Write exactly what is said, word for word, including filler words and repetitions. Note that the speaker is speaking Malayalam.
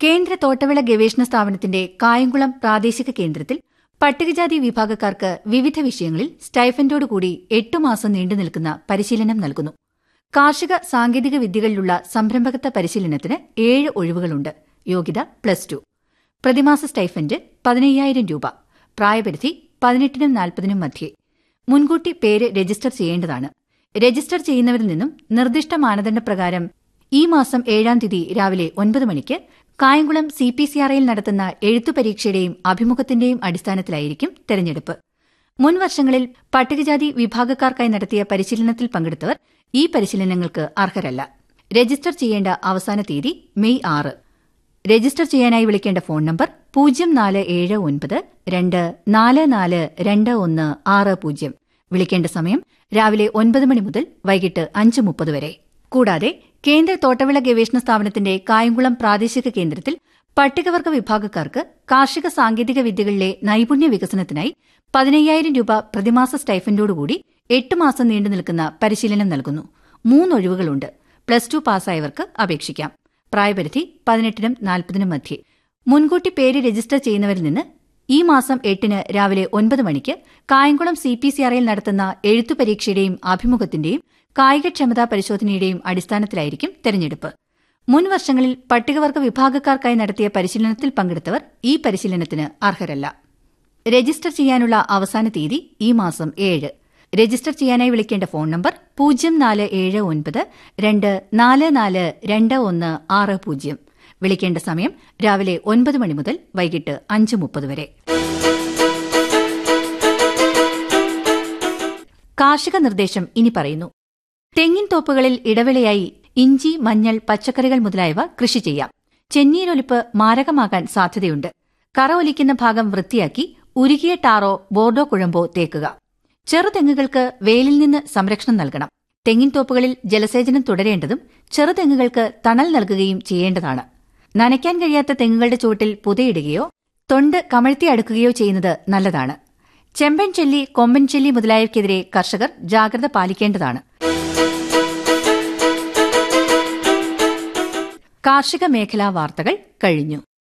കേന്ദ്ര തോട്ടവിള ഗവേഷണ സ്ഥാപനത്തിന്റെ കായംകുളം പ്രാദേശിക കേന്ദ്രത്തിൽ പട്ടികജാതി വിഭാഗക്കാർക്ക് വിവിധ വിഷയങ്ങളിൽ സ്റ്റൈഫൻഡോടുകൂടി എട്ടു മാസം നീണ്ടുനിൽക്കുന്ന പരിശീലനം നൽകുന്നു. കാർഷിക സാങ്കേതിക വിദ്യകളിലുള്ള സംരംഭകത്വ പരിശീലനത്തിന് ഏഴ് ഒഴിവുകളുണ്ട്. യോഗ്യത പ്ലസ് ടു. പ്രതിമാസ സ്റ്റൈഫൻഡ് പതിനയ്യായിരം രൂപ. പ്രായപരിധി പതിനെട്ടിനും നാൽപ്പതിനും മധ്യേ. മുൻകൂട്ടി പേര് രജിസ്റ്റർ ചെയ്യേണ്ടതാണ്. രജിസ്റ്റർ ചെയ്യുന്നവരിൽ നിന്നും നിർദ്ദിഷ്ട മാനദണ്ഡപ്രകാരം ഈ മാസം ഏഴാം തീയതി രാവിലെ ഒൻപത് മണിക്ക് കായംകുളം സി പി സി ആർഐയിൽ നടത്തുന്ന എഴുത്തു പരീക്ഷയുടെയും അഭിമുഖത്തിന്റെയും അടിസ്ഥാനത്തിലായിരിക്കും തെരഞ്ഞെടുപ്പ്. മുൻ വർഷങ്ങളിൽ പട്ടികജാതി വിഭാഗക്കാർക്കായി നടത്തിയ പരിശീലനത്തിൽ പങ്കെടുത്തവർ ഈ പരിശീലനങ്ങൾക്ക് അർഹരല്ല. രജിസ്റ്റർ ചെയ്യേണ്ട അവസാന തീയതി മെയ് ആറ്. രജിസ്റ്റർ ചെയ്യാനായി വിളിക്കേണ്ട ഫോൺ നമ്പർ പൂജ്യം നാല് ഏഴ് ഒൻപത് രണ്ട് നാല് നാല് രണ്ട് ഒന്ന് ആറ് പൂജ്യം. വിളിക്കേണ്ട സമയം രാവിലെ ഒൻപത് മണി മുതൽ വൈകിട്ട് അഞ്ച് മുപ്പത് വരെ. കൂടാതെ കേന്ദ്ര തോട്ടവിള ഗവേഷണ സ്ഥാപനത്തിന്റെ കായംകുളം പ്രാദേശിക കേന്ദ്രത്തിൽ പട്ടികവർഗ വിഭാഗക്കാർക്ക് കാർഷിക സാങ്കേതിക വിദ്യകളിലെ നൈപുണ്യ വികസനത്തിനായി പതിനയ്യായിരം രൂപ പ്രതിമാസ സ്റ്റൈഫൻഡോടുകൂടി എട്ട് മാസം നീണ്ടുനിൽക്കുന്ന പരിശീലനം നൽകുന്നു. മൂന്നൊഴിവുകളുണ്ട്. പ്ലസ് ടു പാസ്സായവർക്ക് അപേക്ഷിക്കാം. പ്രായപരിധി പതിനെട്ടിനും നാൽപ്പതിനും മധ്യേ. മുൻകൂട്ടി പേര് രജിസ്റ്റർ ചെയ്യുന്നവരിൽ നിന്ന് ഈ മാസം എട്ടിന് രാവിലെ ഒൻപത് മണിക്ക് കായംകുളം സി പി സി ആർഐയിൽ നടത്തുന്ന എഴുത്തു പരീക്ഷയുടെയും അഭിമുഖത്തിന്റെയും കായികക്ഷമതാ പരിശോധനയുടെയും അടിസ്ഥാനത്തിലായിരിക്കും തെരഞ്ഞെടുപ്പ്. മുൻ വർഷങ്ങളിൽ പട്ടികവർഗ വിഭാഗക്കാർക്കായി നടത്തിയ പരിശീലനത്തിൽ പങ്കെടുത്തവർ ഈ പരിശീലനത്തിന് അർഹരല്ല. രജിസ്റ്റർ ചെയ്യാനുള്ള അവസാന തീയതി ഈ മാസം ഏഴ്. രജിസ്റ്റർ ചെയ്യാനായി വിളിക്കേണ്ട ഫോൺ നമ്പർ പൂജ്യം നാല് ഏഴ് ഒൻപത് രണ്ട് നാല് നാല് രണ്ട് ഒന്ന് ആറ് പൂജ്യം. വിളിക്കേണ്ട സമയം രാവിലെ ഒൻപത് മണി മുതൽ വൈകിട്ട് അഞ്ച് മുപ്പത് വരെ. കാർഷിക നിർദ്ദേശം ഇനി പറയുന്നു. തെങ്ങിൻ തോപ്പുകളിൽ ഇടവേളയായി ഇഞ്ചി, മഞ്ഞൾ, പച്ചക്കറികൾ മുതലായവ കൃഷി ചെയ്യാം. ചെന്നീരൊലിപ്പ് മാരകമാകാൻ സാധ്യതയുണ്ട്. കറ ഒലിക്കുന്ന ഭാഗം വൃത്തിയാക്കി ഉരുകിയ ടാറോ ബോർഡോ കുഴമ്പോ തേക്കുക. ചെറുതെങ്ങുകൾക്ക് വെയിലിൽ നിന്ന് സംരക്ഷണം നൽകണം. തെങ്ങിൻ തോപ്പുകളിൽ ജലസേചനം തുടരേണ്ടതും ചെറുതെങ്ങുകൾക്ക് തണൽ നൽകുകയും ചെയ്യേണ്ടതാണ്. നനയ്ക്കാൻ കഴിയാത്ത തെങ്ങുകളുടെ ചുവട്ടിൽ പുതയിടുകയോ തൊണ്ട് കമഴ്ത്തി അടുക്കുകയോ ചെയ്യുന്നത് നല്ലതാണ്. ചെമ്പൻ ചെല്ലി, കൊമ്പൻ ചെല്ലി മുതലായവയ്ക്കെതിരെ കർഷകർ ജാഗ്രത പാലിക്കേണ്ടതാണ്. കാർഷിക മേഖലാ വാർത്തകൾ കഴിഞ്ഞു.